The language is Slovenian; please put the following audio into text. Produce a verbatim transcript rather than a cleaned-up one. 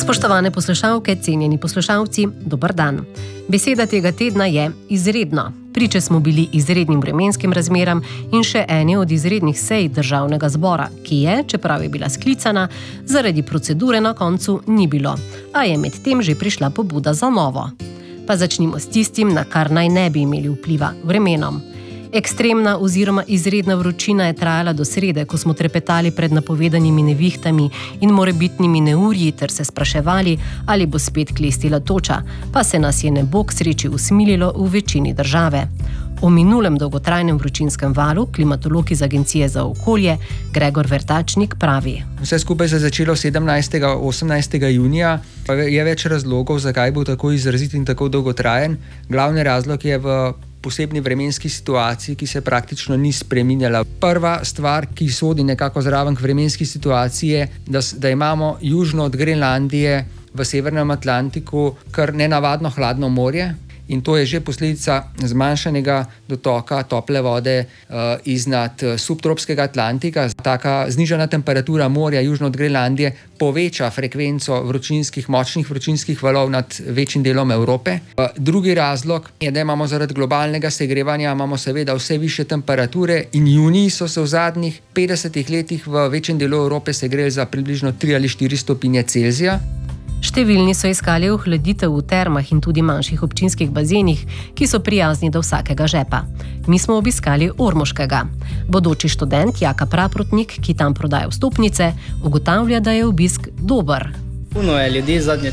Spoštovane poslušalke, cenjeni poslušalci, dober dan. Beseda tega tedna je izredno. Priče smo bili izrednim vremenskim razmeram in še ene od izrednih sej Državnega zbora, ki je, čeprav je bila sklicana, zaradi procedure na koncu ni bilo, a je med tem že prišla pobuda za novo. Pa začnimo s tistim, na kar naj ne bi imeli vpliva, vremenom. Ekstremna oziroma izredna vročina je trajala do srede, ko smo trepetali pred napovedanimi nevihtami in morebitnimi neurji ter se spraševali, ali bo spet klestila toča, pa se nas je nebo k sreči usmililo v večini države. O minulem dolgotrajnem vročinskem valu klimatolog iz Agencije za okolje Gregor Vrtačnik pravi. Vse skupaj se je začelo sedemnajstega osemnajstega junija. Je več razlogov, zakaj bo tako izrazit in tako dolgotrajen. Glavni razlog je v posebni vremenski situaciji, ki se praktično ni spreminjala. Prva stvar, ki sodi nekako zraven k vremenski situaciji, je, da, da imamo južno od Grenlandije v severnem Atlantiku kar nenavadno hladno morje. In to je že posledica zmanjšanega dotoka tople vode uh, iznad subtropskega Atlantika. Taka znižana temperatura morja južno od Grenlandije poveča frekvenco vročinskih, močnih vročinskih valov nad večjim delom Evrope. Uh, drugi razlog je, da imamo zaradi globalnega segrevanja imamo seveda vse višje temperature in juniji so se v zadnjih petdesetih letih v večjem delu Evrope segreli za približno tri ali štiri stopinje Celzija. Številni so iskali ohladitev v termah in tudi manjših občinskih bazenih, ki so prijazni do vsakega žepa. Mi smo obiskali ormoškega. Bodoči študent Jaka Praprotnik, ki tam prodaja vstopnice, ugotavlja, da je obisk dober. Puno je ljudi zadnje